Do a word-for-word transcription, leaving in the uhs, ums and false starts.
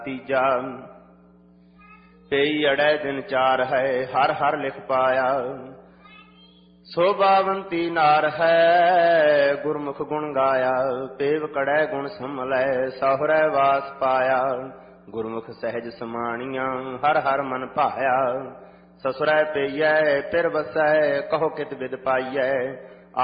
ਤੀਜਾ ਪਈ ਅੜੈ ਦਿਨ ਚਾਰ ਹੈ, ਹਰ ਹਰ ਲਿਖ ਪਾਇਆ। ਸੋਭਾਵੰਤੀ ਨਾਰ ਹੈ, ਗੁਰਮੁਖ ਗੁਣ ਗਾਇਆ। ਪੇਵ ਕੜੈ ਗੁਣ ਸਮਲੈ, ਸਹੁਰੈ ਵਾਸ ਪਾਇਆ। ਗੁਰਮੁਖ ਸਹਿਜ ਸਮਾਣੀਆਂ, ਹਰ ਹਰ ਮਨ ਭਾਇਆ। ਸਸੁਰੈ ਪਈਐ, ਫਿਰ ਵਸੈ, ਕਹੋ ਕਿਤ ਬਿਦ ਪਾਈਐ।